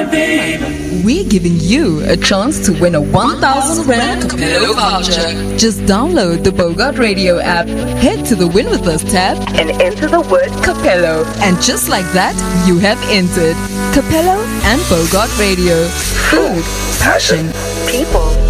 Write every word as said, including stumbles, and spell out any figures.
We're giving you a chance to win a one thousand Rand Capello voucher. Just download the Bogart Radio app, head to the Win With Us tab, and enter the word Capello. And just like that, you have entered Capello and Bogart Radio. Food, passion, people.